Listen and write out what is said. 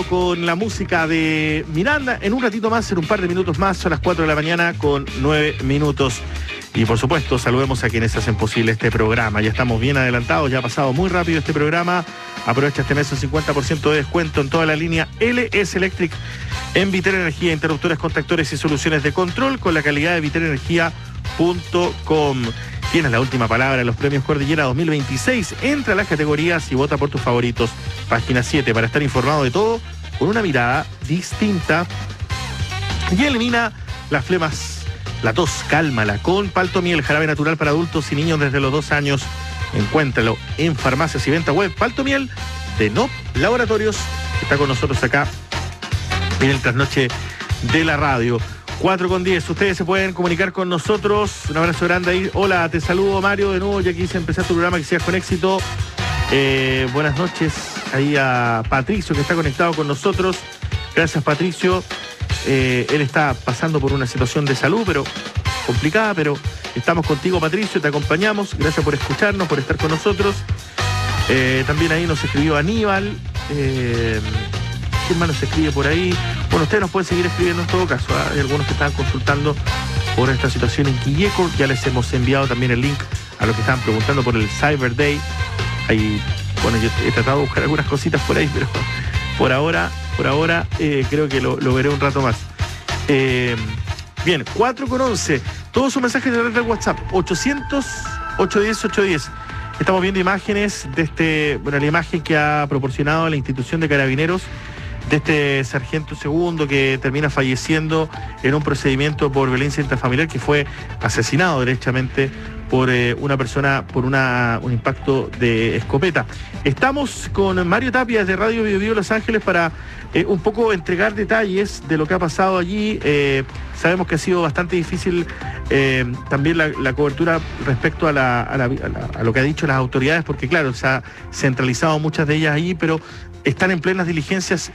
Con la música de Miranda, en un ratito más, en un par de minutos más, son las 4 de la mañana con 9 minutos. Y por supuesto, saludemos a quienes hacen posible este programa. Ya estamos bien adelantados, ya ha pasado muy rápido este programa. Aprovecha este mes un 50% de descuento en toda la línea LS Electric en Vitel Energía, interruptores, contactores y soluciones de control con la calidad de vitelenergia.com. Tienes la última palabra en los premios Cordillera 2026. Entra a las categorías y vota por tus favoritos. Página 7 para estar informado de todo con una mirada distinta. Y elimina las flemas, la tos, cálmala con Paltomiel, jarabe natural para adultos y niños desde los 2 años. Encuéntralo en farmacias y venta web. Paltomiel de NOP Laboratorios, que está con nosotros acá en el trasnoche de la radio. 4:10, ustedes se pueden comunicar con nosotros. Un abrazo grande ahí. Hola, te saludo Mario de nuevo, ya quise empezar tu programa, que sigas con éxito. Buenas noches ahí a Patricio, que está conectado con nosotros. Gracias, Patricio. Él está pasando por una situación de salud, pero complicada, pero estamos contigo, Patricio, te acompañamos. Gracias por escucharnos, por estar con nosotros. También ahí nos escribió Aníbal. ¿Quién más nos escribe por ahí? Bueno, ustedes nos pueden seguir escribiendo en todo caso. Hay algunos que están consultando por esta situación en Quilleco. Ya les hemos enviado también el link a los que estaban preguntando por el Cyber Day. Ahí, bueno, yo he tratado de buscar algunas cositas por ahí, pero por ahora creo que lo veré un rato más. Bien, 4:11. Todos sus mensajes de del WhatsApp, 800-810-810. Estamos viendo imágenes de la imagen que ha proporcionado la institución de Carabineros de este sargento segundo que termina falleciendo en un procedimiento por violencia intrafamiliar, que fue asesinado derechamente por una persona por un impacto de escopeta. Estamos con Mario Tapia desde Radio Bio Bio Los Ángeles para un poco entregar detalles de lo que ha pasado allí. Sabemos que ha sido bastante difícil también la cobertura respecto a lo que han dicho las autoridades, porque claro, se ha centralizado muchas de ellas ahí, pero están en plenas diligencias